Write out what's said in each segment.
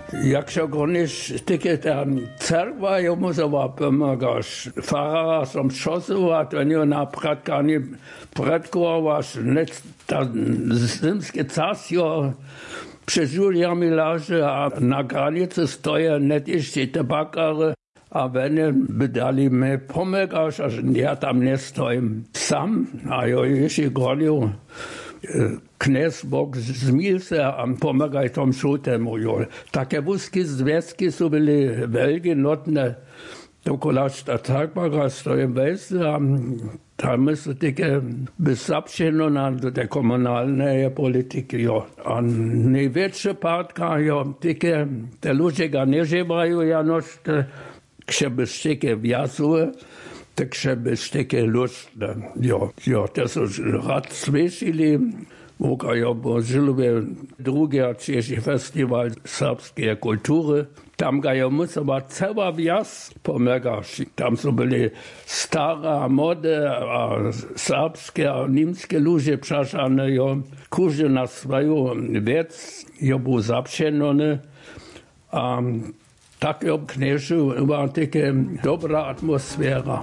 Jakщо гониш тикета църква, я мусила помагаш. Фарара съм шосуват, они напред, они предковаш, не зимské царство před Juliami láže a na granici stojí net ještě tabakare a vene by dali mi pomágáš, až já tam nestojím sám a jo ještě goniu. Kněz Bok zmíl se a pomágají tom šutemu. Také vůzky zvězky jsou byly velmi notné. Dokoláč ta takbara stojím vejse a tam se také bezapšeno na té komunální politiky. Jo. A největší pátka, jo, také te ludzie ga nežívají, janož křeby štěke vjazuje, tak křeby štěke lužné. Jo, to jsou rád slyšeli, jo, bo žiluje drugi češi festival srbské kultury. Tam ga jo musela celá vjaz pomágáš. Tam jsou byly stará mode a srbské a nímské luže přašané, jo. Kuže na svou věc, jo, bylo zapšeno, ne. A tak jo, kněžu byla také dobrá atmosféra.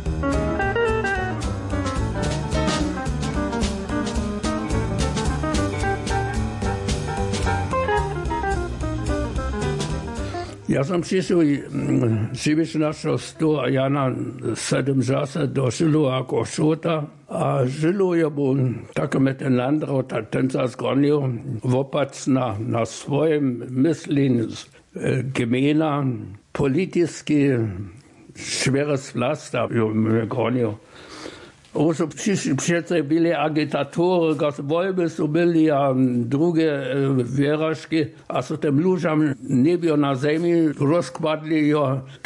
Ja sam přišel živiš našeho stu a já na 7 čase do Žilu jako šuta a Žilu je byl také med ten landrat, ten se zgonil vopac na svojím myslení gemeina, politicky schweres Pflaster gonil. Oso přece byli agitatory, gaz volby so byli a druge věrašky a so tem lužam nebyl na zemi rozkładli, jo,